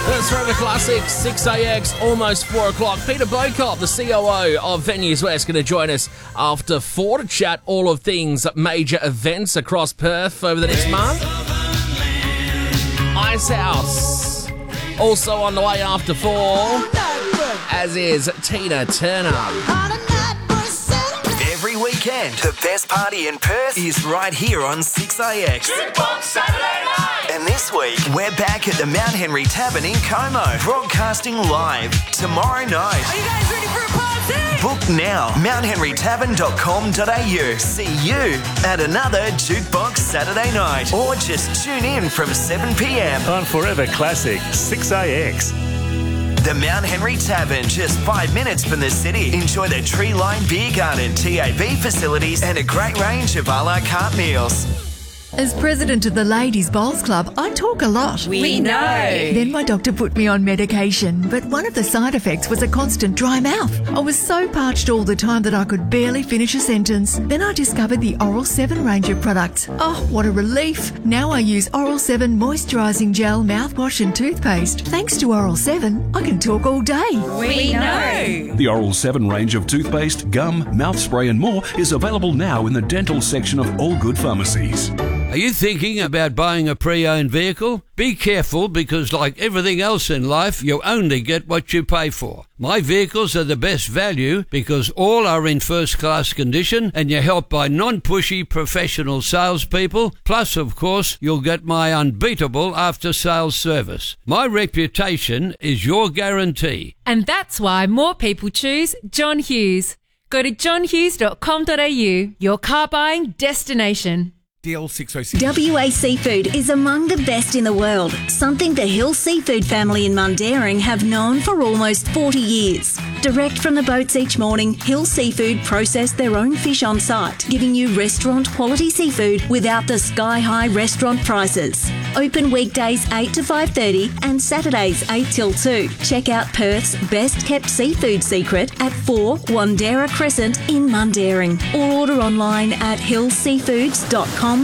That's Forever Classic, 6AX, almost 4 o'clock. Peter Bocop, the COO of Venues West, going to join us after 4 to chat all of things, major events across Perth over the next month. Ice House, also on the way after 4, as is Tina Turner. Every weekend, the best party in Perth is right here on 6AX. Jukebox Saturday night! And this week, we're back at the Mount Henry Tavern in Como, broadcasting live tomorrow night. Are you guys ready for a party? Book now, mounthenrytavern.com.au. See you at another Jukebox Saturday night. Or just tune in from 7 p.m. on Forever Classic 6AX. The Mount Henry Tavern, just 5 minutes from the city. Enjoy the tree-lined beer garden, TAB facilities, and a great range of a la carte meals. As president of the Ladies Bowls Club, I talk a lot. We know. Then my doctor put me on medication, but one of the side effects was a constant dry mouth. I was so parched all the time that I could barely finish a sentence. Then I discovered the Oral 7 range of products. Oh, what a relief. Now I use Oral 7 moisturising gel, mouthwash and toothpaste. Thanks to Oral 7, I can talk all day. We know. The Oral 7 range of toothpaste, gum, mouth spray and more is available now in the dental section of all good pharmacies. Are you thinking about buying a pre-owned vehicle? Be careful, because like everything else in life, you only get what you pay for. My vehicles are the best value because all are in first-class condition and you're helped by non-pushy professional salespeople. Plus, of course, you'll get my unbeatable after-sales service. My reputation is your guarantee. And that's why more people choose John Hughes. Go to johnhughes.com.au, your car buying destination. DL606. WA Seafood is among the best in the world, something the Hill Seafood family in Mundaring have known for almost 40 years. Direct from the boats each morning, Hill Seafood process their own fish on site, giving you restaurant quality seafood without the sky-high restaurant prices. Open weekdays 8 to 5:30 and Saturdays 8 till 2. Check out Perth's best kept seafood secret at 4 Wandera Crescent in Mundaring, or order online at hillseafoods.com.au.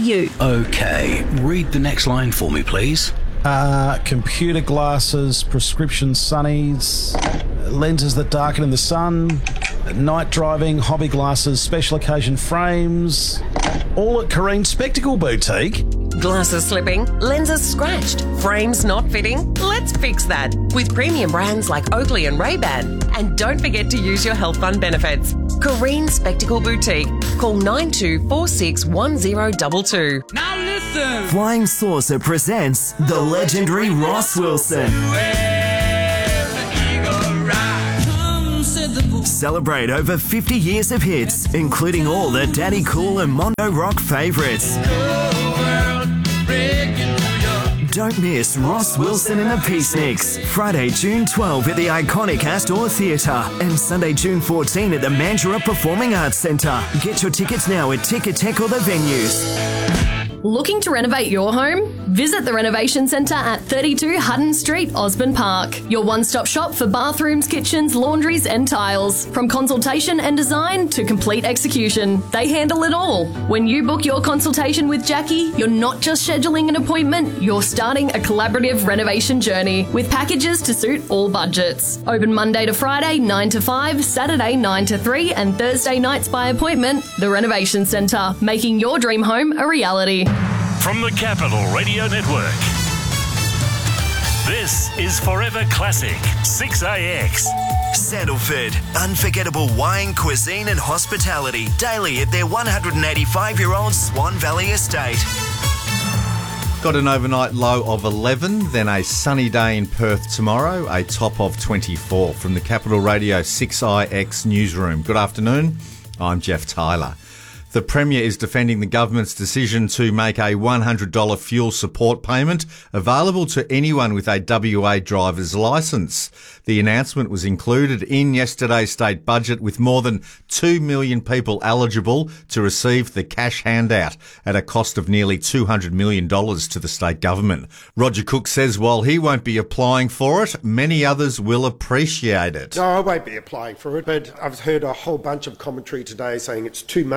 Okay, read the next line for me, please. Computer glasses, prescription sunnies, lenses that darken in the sun, night driving, hobby glasses, special occasion frames, all at Careen Spectacle Boutique. Glasses slipping, lenses scratched, frames not fitting? Let's fix that with premium brands like Oakley and Ray-Ban. And don't forget to use your health fund benefits. Careen Spectacle Boutique. Call 92461022. Now listen. Flying Saucer presents the legendary Ross Wilson. Celebrate over 50 years of hits, including all the Daddy Cool and Mondo Rock favourites. Don't miss Ross Wilson and the Peaceniks. Friday, June 12 at the iconic Astor Theatre and Sunday, June 14 at the Mandurah Performing Arts Centre. Get your tickets now at Ticketek or the venues. Looking to renovate your home? Visit the Renovation Centre at 32 Hutton Street, Osborne Park. Your one-stop shop for bathrooms, kitchens, laundries and tiles. From consultation and design to complete execution, they handle it all. When you book your consultation with Jackie, you're not just scheduling an appointment, you're starting a collaborative renovation journey with packages to suit all budgets. Open Monday to Friday 9 to 5, Saturday 9 to 3 and Thursday nights by appointment. The Renovation Centre, making your dream home a reality. From the Capital Radio Network, this is Forever Classic 6AX. Sandalford, unforgettable wine, cuisine and hospitality daily at their 185-year-old Swan Valley estate. Got an overnight low of 11, then a sunny day in Perth tomorrow, a top of 24. From the Capital Radio 6IX newsroom. Good afternoon, I'm Jeff Tyler. The Premier is defending the government's decision to make a $100 fuel support payment available to anyone with a WA driver's licence. The announcement was included in yesterday's state budget, with more than 2 million people eligible to receive the cash handout at a cost of nearly $200 million to the state government. Roger Cook says while he won't be applying for it, many others will appreciate it. No, I won't be applying for it, but I've heard a whole bunch of commentary today saying it's too much,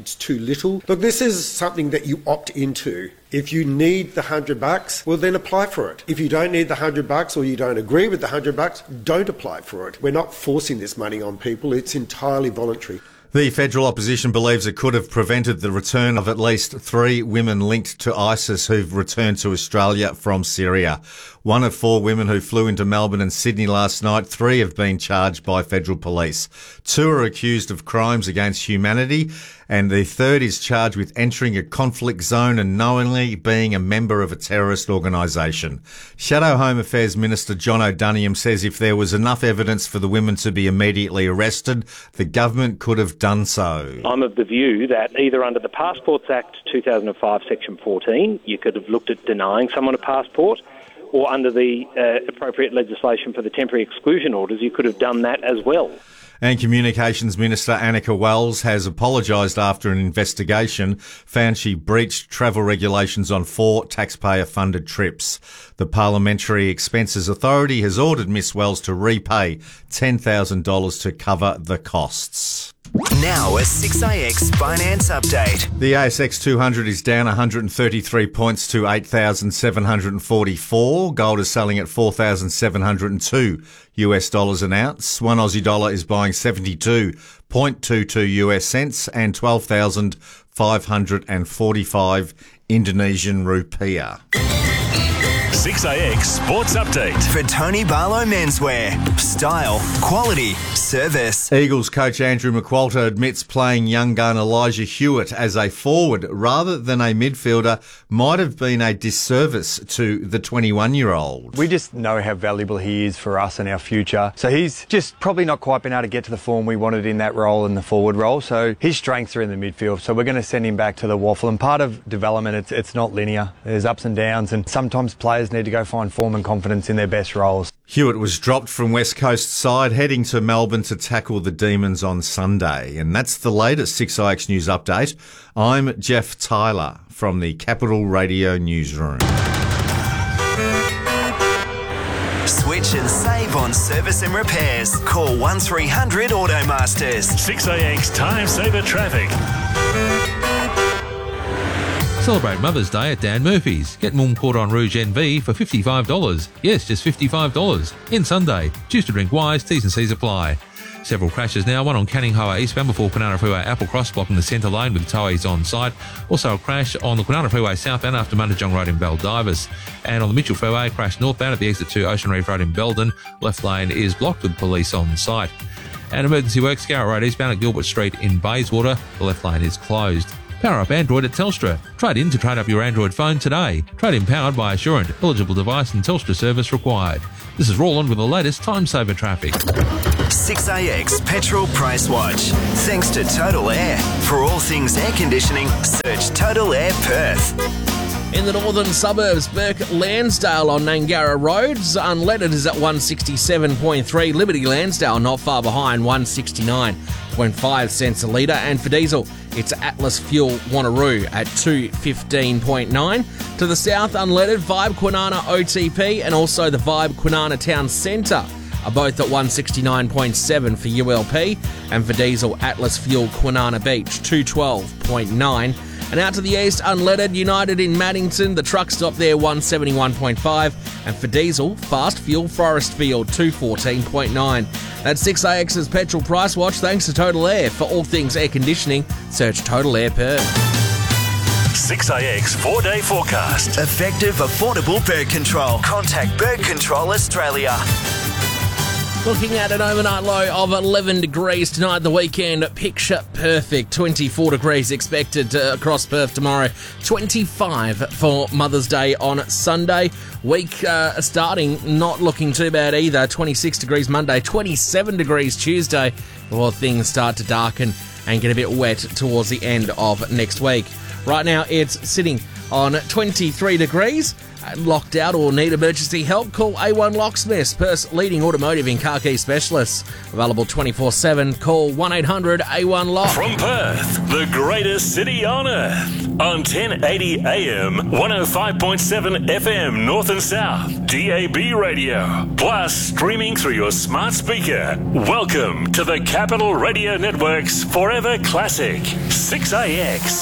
it's too little. Look, this is something that you opt into. If you need the $100, well, then apply for it. If you don't need the $100 or you don't agree with the $100, don't apply for it. We're not forcing this money on people. It's entirely voluntary. The federal opposition believes it could have prevented the return of at least 3 women linked to ISIS who've returned to Australia from Syria. 1 of 4 women who flew into Melbourne and Sydney last night, 3 have been charged by federal police. 2 are accused of crimes against humanity, and the 3rd is charged with entering a conflict zone and knowingly being a member of a terrorist organisation. Shadow Home Affairs Minister John O'Doniam says if there was enough evidence for the women to be immediately arrested, the government could have done so. I'm of the view that either under the Passports Act 2005 Section 14, you could have looked at denying someone a passport, or under the appropriate legislation for the temporary exclusion orders, you could have done that as well. And Communications Minister Annika Wells has apologised after an investigation found she breached travel regulations on 4 taxpayer-funded trips. The Parliamentary Expenses Authority has ordered Miss Wells to repay $10,000 to cover the costs. Now a 6AX finance update. The ASX 200 is down 133 points to 8,744. Gold is selling at $4,702 an ounce. 1 Aussie dollar is buying 72.22 US cents and 12,545 Indonesian rupiah. 6AX Sports Update. For Tony Barlow Menswear. Style, quality, service. Eagles coach Andrew McQualter admits playing young gun Elijah Hewitt as a forward rather than a midfielder might have been a disservice to the 21-year-old. We just know how valuable he is for us and our future. So he's just probably not quite been able to get to the form we wanted in that role, in the forward role. So his strengths are in the midfield. So we're going to send him back to the waffle. And part of development, it's not linear. There's ups and downs, and sometimes players need to go find form and confidence in their best roles. Hewitt was dropped from West Coast side, heading to Melbourne to tackle the Demons on Sunday. And that's the latest 6IX News Update. I'm Jeff Tyler from the Capital Radio Newsroom. Switch and save on service and repairs. Call 1300 Automasters. 6AX Time Saver Traffic. Celebrate Mother's Day at Dan Murphy's. Get Mum Cordon Rouge NV for $55. Yes, just $55. In Sunday. Choose to drink wise. T's and C's apply. Several crashes now. One on Canning Highway eastbound before Kwinana Freeway Apple Cross, blocking the centre lane with towies on site. Also a crash on the Kwinana Freeway southbound after Mundajong Road in Baldivis. And on the Mitchell Freeway, crash northbound at the exit to Ocean Reef Road in Belden. Left lane is blocked with police on site. And emergency work, Scarra Road eastbound at Gilbert Street in Bayswater. The left lane is closed. Power up Android at Telstra. Trade in to trade up your Android phone today. Trade in powered by Assurant. Eligible device and Telstra service required. This is Roland with the latest time saver traffic. 6AX Petrol Price Watch. Thanks to Total Air. For all things air conditioning, search Total Air Perth. In the northern suburbs, Burke Lansdale on Nangara Roads. Unleaded is at 167.3. Liberty Lansdale not far behind, 169.5 cents a litre. And for diesel, it's Atlas Fuel Wanneroo at 215.9. To the south, unleaded, Vibe Kwinana OTP and also the Vibe Kwinana Town Centre are both at 169.7 for ULP. And for diesel, Atlas Fuel Kwinana Beach, 212.9. And out to the east, unleaded, United in Maddington, the truck stop there, 171.5. And for diesel, Fast Fuel Forestfield, 214.9. That's 6AX's Petrol Price Watch, thanks to Total Air. For all things air conditioning, search Total Air Perth. 6AX 4-day forecast. Effective, affordable bird control. Contact Bird Control Australia. Looking at an overnight low of 11 degrees tonight, the weekend picture perfect. 24 degrees expected across Perth tomorrow. 25 for Mother's Day on Sunday. Week starting not looking too bad either. 26 degrees Monday, 27 degrees Tuesday. Before things start to darken and get a bit wet towards the end of next week. Right now it's sitting on 23 degrees. Locked out or need emergency help? Call A1 Locksmiths, Perth's leading automotive and car key specialists. Available 24/7. Call 1-800-A1-LOCK. From Perth, the greatest city on earth. On 1080 AM, 105.7 FM North and South, DAB radio, plus streaming through your smart speaker. Welcome to the Capital Radio Network's Forever Classic, 6AX.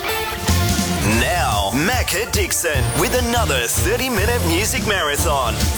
Now, Macca Dixon with another 30-minute music marathon.